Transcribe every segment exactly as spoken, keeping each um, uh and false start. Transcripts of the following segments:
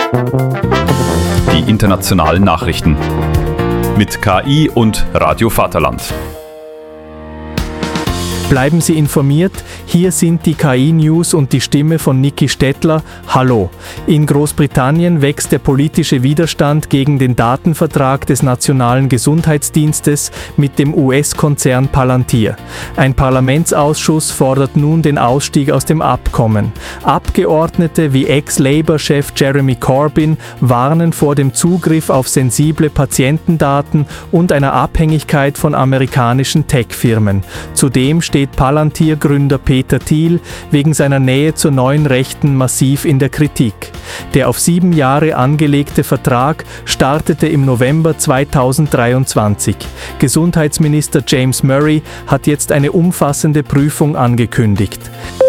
Die internationalen Nachrichten mit K I und Radio Vaterland. Bleiben Sie informiert, hier sind die K I-News und die Stimme von Niki Stettler. Hallo! In Großbritannien wächst der politische Widerstand gegen den Datenvertrag des Nationalen Gesundheitsdienstes mit dem U S-Konzern Palantir. Ein Parlamentsausschuss fordert nun den Ausstieg aus dem Abkommen. Abgeordnete wie Ex-Labour-Chef Jeremy Corbyn warnen vor dem Zugriff auf sensible Patientendaten und einer Abhängigkeit von amerikanischen Tech-Firmen. Zudem steht Palantir-Gründer Peter Thiel wegen seiner Nähe zur neuen Rechten massiv in der Kritik. Der auf sieben Jahre angelegte Vertrag startete im November zweitausenddreiundzwanzig. Gesundheitsminister James Murray hat jetzt eine umfassende Prüfung angekündigt.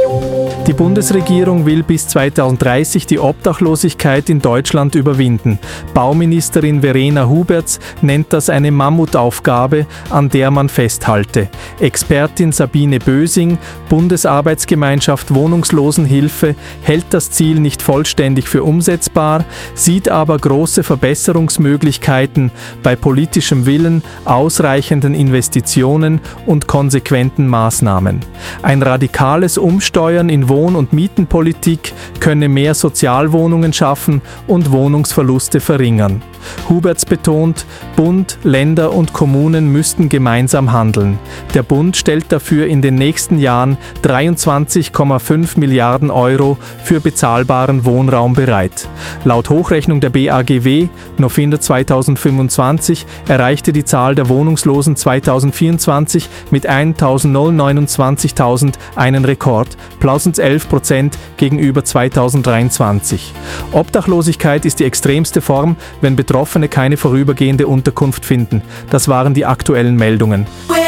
Die Bundesregierung will bis zweitausenddreißig die Obdachlosigkeit in Deutschland überwinden. Bauministerin Verena Huberts nennt das eine Mammutaufgabe, an der man festhalte. Expertin Sabine Bösing, Bundesarbeitsgemeinschaft Wohnungslosenhilfe, hält das Ziel nicht vollständig für umsetzbar, sieht aber große Verbesserungsmöglichkeiten bei politischem Willen, ausreichenden Investitionen und konsequenten Maßnahmen. Ein radikales Umsteuern in Wohn- und Mietenpolitik könne mehr Sozialwohnungen schaffen und Wohnungsverluste verringern. Huberts betont, Bund, Länder und Kommunen müssten gemeinsam handeln. Der Bund stellt dafür in den nächsten Jahren dreiundzwanzig Komma fünf Milliarden Euro für bezahlbaren Wohnraum bereit. Laut Hochrechnung der B A G W, November zweitausendfünfundzwanzig, erreichte die Zahl der Wohnungslosen zweitausendvierundzwanzig mit eintausendneunundzwanzigtausend einen Rekord, plus elf Prozent gegenüber zweitausenddreiundzwanzig. Obdachlosigkeit ist die extremste Form, wenn Betroffene keine vorübergehende Unterkunft finden. Das waren die aktuellen Meldungen.